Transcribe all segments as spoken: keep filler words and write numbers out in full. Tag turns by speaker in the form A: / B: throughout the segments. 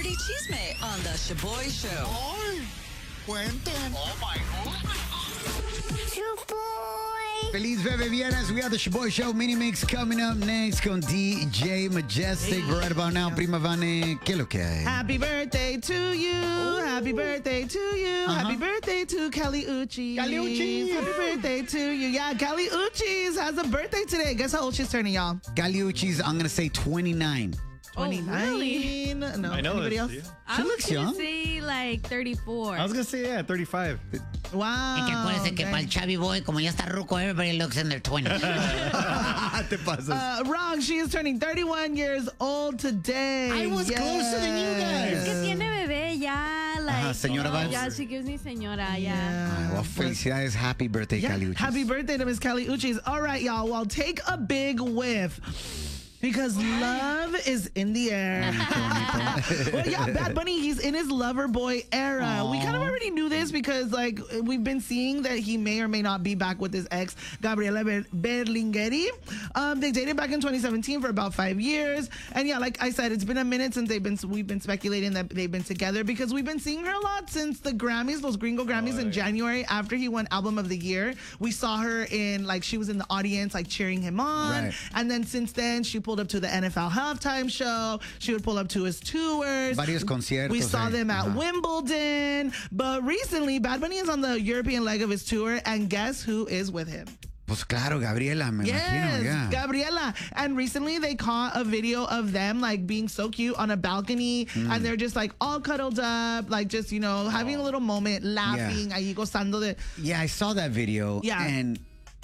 A: celebrity chisme on the Shaboy Show.
B: Ay, cuenten. Oh my God.
C: Shaboy.
D: Feliz Bebe Viernes. We got the Shaboy Show mini mix coming up next con D J Majestic. Hey. Right about now, Prima Vane, ¿qué lo que hay?
E: Happy birthday to you. Ooh. Happy birthday to you. Uh-huh. Happy birthday to Kelly Uchis.
D: Kelly Uchis.
E: Happy birthday to you. Yeah, Kelly Uchis has a birthday today. Guess how old she's turning, y'all?
D: Kelly Uchis, I'm going to say twenty-nine.
E: twenty-nine?
F: Oh, really?
E: No.
G: I know.
E: Anybody else?
G: Yeah.
F: I
D: She
F: was
D: looks
F: gonna
D: young.
F: say like thirty-four.
G: I was going to say, yeah, thirty-five.
E: Wow.
C: Es que acuérdense que para el Chavi Boy, como ya está ruco, everybody looks in their twenties.
D: Te pasas.
E: Uh, wrong. She is turning thirty-one years old today.
D: I was
E: yes.
D: closer than you guys.
F: Es que tiene bebé ya, like,
D: Ajá, señora
F: oh,
D: vibes.
F: yeah, she gives me señora, yeah.
E: Yeah.
D: Ay, well, felicidades. Happy birthday,
E: Yeah.
D: Kelly Uchis.
E: Happy birthday to Miss Kelly Uchis. All right, y'all. Well, take a big whiff. Because love is in the air. Well, yeah, Bad Bunny, he's in his lover boy era. Aww. We kind of already knew this because, like, we've been seeing that he may or may not be back with his ex, Gabriela Ber- Berlingeri. Um, they dated back in twenty seventeen for about five years. And yeah, like I said, it's been a minute since they've been, we've been speculating that they've been together because we've been seeing her a lot since the Grammys, those Gringo Grammys oh, in yeah. January after he won Album of the Year. We saw her in, like, she was in the audience, like, cheering him on. Right. And then since then, she pulled up to the N F L halftime show. She would pull up to his tours.
D: Varios conciertos.
E: We saw them at uh-huh. Wimbledon. But recently, Bad Bunny is on the European leg of his tour, and guess who is with him?
D: Pues claro, Gabriela, me
E: yes,
D: imagino, yeah.
E: Gabriela. And recently they caught a video of them like being so cute on a balcony mm. and they're just like all cuddled up, like just, you know, having a little moment, laughing, yeah. ahí gozando de.
D: Yeah, I saw that video.
E: Yeah.
D: And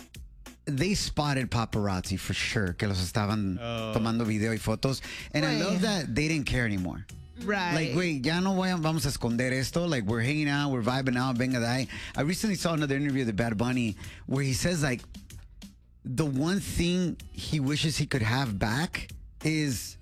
D: they spotted paparazzi for sure, que los estaban oh. tomando video y fotos. And Wait. I love that they didn't care anymore.
E: Right.
D: Like, wait, ya no voy a, vamos a esconder esto. Like, we're hanging out, we're vibing out, venga de ahí. I recently saw another interview with Bad Bunny where he says, like, the one thing he wishes he could have back is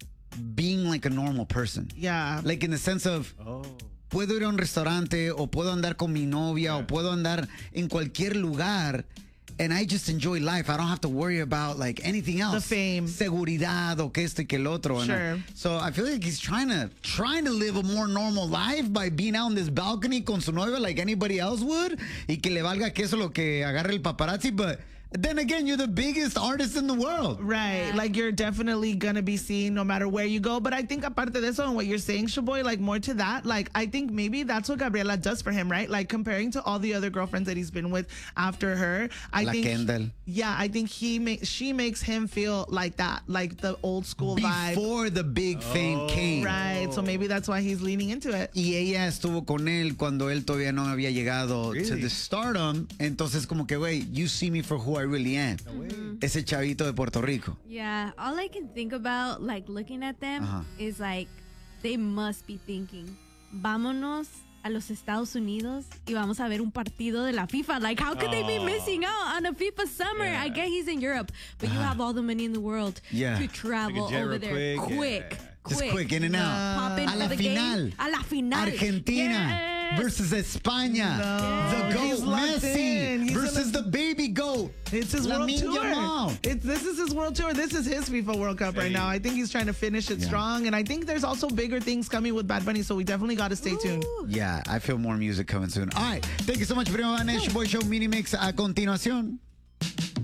D: being like a normal person.
E: Yeah.
D: Like, in the sense of, oh. puedo ir a un restaurante, o puedo andar con mi novia, yeah. o puedo andar en cualquier lugar. And I just enjoy life. I don't have to worry about like anything else.
E: The fame.
D: Seguridad o que esto y que el otro.
E: Sure.
D: And I, so I feel like he's trying to trying to live a more normal life by being out on this balcony con su novia like anybody else would. Y que le valga queso lo que agarre el paparazzi. But then again, you're the biggest artist in the world.
E: Right. Yeah. Like, you're definitely going to be seen no matter where you go. But I think aparte de eso and what you're saying, Shaboy, like, more to that, like, I think maybe that's what Gabriela does for him, right? Like, comparing to all the other girlfriends that he's been with after her. I
D: La
E: think,
D: Kendall.
E: Yeah, I think he ma- she makes him feel like that, like the old school
D: Before
E: vibe.
D: Before the big oh. fame came.
E: Right. So maybe that's why he's leaning into it.
D: Y ella estuvo con él cuando él todavía no había llegado really? to the stardom. Entonces, como que, wait, you see me for who I really am. No Mm-hmm. Ese chavito de Puerto Rico.
F: Yeah, all I can think about, like, looking at them uh-huh. is, like, they must be thinking, vámonos a los Estados Unidos y vamos a ver un partido de la FIFA. Like, how could oh. they be missing out on a FIFA summer? Yeah. I get he's in Europe, but uh-huh. you have all the money in the world
D: yeah.
F: to travel over there
G: quick.
F: quick.
G: Yeah.
D: Just
F: quick.
D: quick, in and out.
F: Uh, Pop in
D: a la
F: the
D: final.
F: Game. A la final.
D: Argentina
F: yes.
D: versus España.
E: No.
D: The GOAT, Messi versus
E: the,
D: the baby GOAT.
E: It's his
D: La
E: world tour. It's, this is his world tour. This is his FIFA World Cup hey. right now. I think he's trying to finish it yeah. strong. And I think there's also bigger things coming with Bad Bunny. So we definitely got to stay
F: Ooh.
E: tuned.
D: Yeah, I feel more music coming soon. All right. Thank you so much, Prima Vane. Shaboy Show mini mix a continuación.